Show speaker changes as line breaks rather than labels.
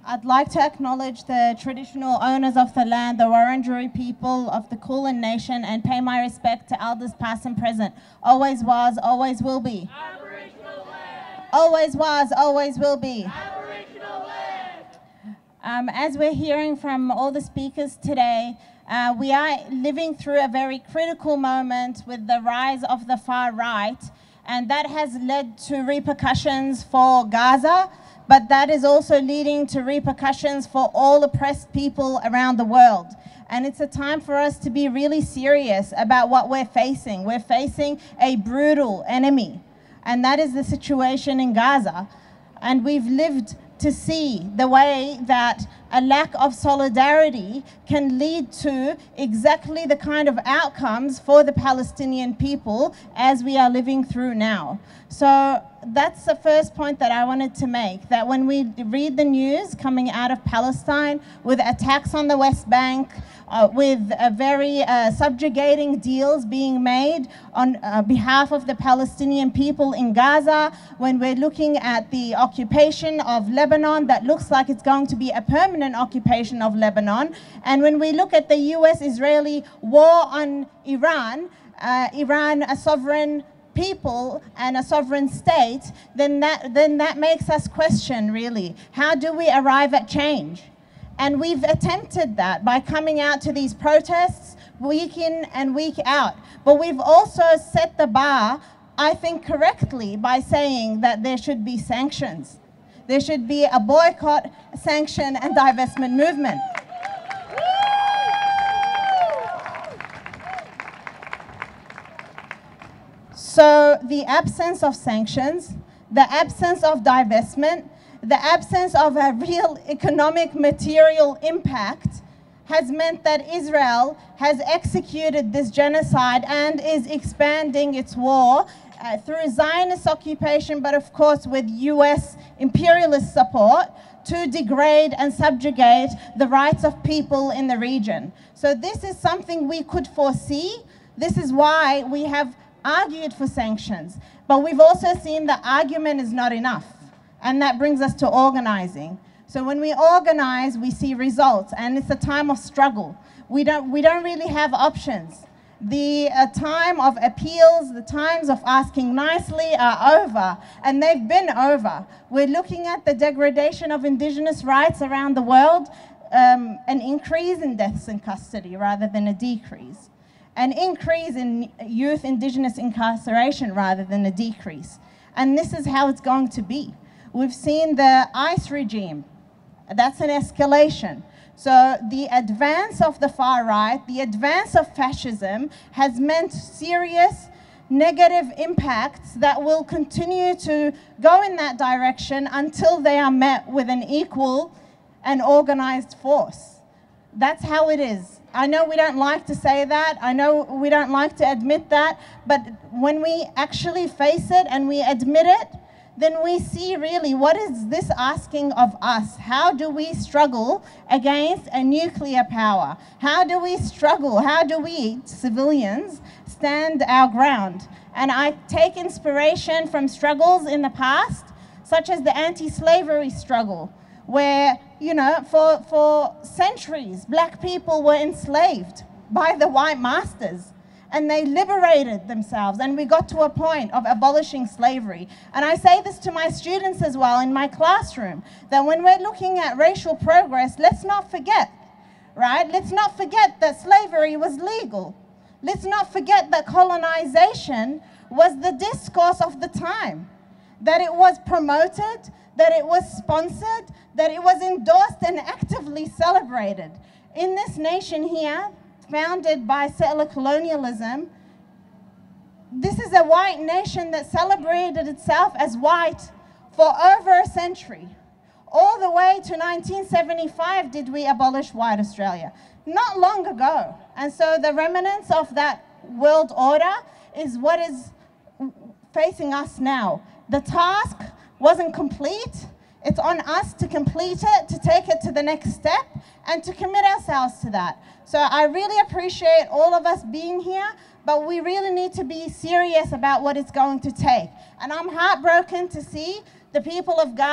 I'd like to acknowledge the traditional owners of the land, the Wurundjeri people of the Kulin Nation, and pay my respect to elders past and present. Always was, always will be.
Aboriginal land.
Always was, always will be.
Aboriginal land.
As we're hearing from all the speakers today, we are living through a very critical moment with the rise of the far right, and that has led to repercussions for Gaza, but that is also leading to repercussions for all oppressed people around the world. And it's a time for us to be really serious about what we're facing. We're facing a brutal enemy, and that is the situation in Gaza. And we've lived to see the way that a lack of solidarity can lead to exactly the kind of outcomes for the Palestinian people as we are living through now. So that's the first point that I wanted to make, that when we read the news coming out of Palestine with attacks on the West Bank, with very subjugating deals being made on behalf of the Palestinian people in Gaza, when we're looking at the occupation of Lebanon that looks like it's going to be a permanent occupation of Lebanon, and when we look at the US-Israeli war on Iran, Iran a sovereign people and a sovereign state, then that makes us question, really, how do we arrive at change? And we've attempted that by coming out to these protests week in and week out. But we've also set the bar, I think correctly, by saying that there should be sanctions. There should be a boycott, sanction, and divestment movement. So the absence of sanctions, the absence of divestment, the absence of a real economic material impact has meant that Israel has executed this genocide and is expanding its war through Zionist occupation, but of course with US imperialist support, to degrade and subjugate the rights of people in the region. So this is something we could foresee. This is why we have argued for sanctions. But we've also seen the argument is not enough. And that brings us to organizing. So when we organize, we see results, and it's a time of struggle. We don't really have options. The time of appeals, the times of asking nicely are over, and they've been over. We're looking at the degradation of Indigenous rights around the world, an increase in deaths in custody rather than a decrease, an increase in youth Indigenous incarceration rather than a decrease. And this is how it's going to be. We've seen the ICE regime. That's an escalation. So the advance of the far right, the advance of fascism has meant serious negative impacts that will continue to go in that direction until they are met with an equal and organized force. That's how it is. I know we don't like to say that. I know we don't like to admit that. But when we actually face it and we admit it, then we see really what is this asking of us? How do we struggle against a nuclear power? How do we struggle? How do we, civilians, stand our ground? And I take inspiration from struggles in the past, such as the anti-slavery struggle, where, you know, for centuries, black people were enslaved by the white masters. And they liberated themselves, and we got to a point of abolishing slavery. And I say this to my students as well in my classroom, that when we're looking at racial progress, let's not forget, right? Let's not forget that slavery was legal. Let's not forget that colonization was the discourse of the time, that it was promoted, that it was sponsored, that it was endorsed and actively celebrated. In this nation here, founded by settler colonialism, this is a white nation that celebrated itself as white for over a century. All the way to 1975 did we abolish white Australia. Not long ago. And so the remnants of that world order is what is facing us now. The task wasn't complete. It's on us to complete it, to take it to the next step, and to commit ourselves to that. So I really appreciate all of us being here, but we really need to be serious about what it's going to take. And I'm heartbroken to see the people of Gaza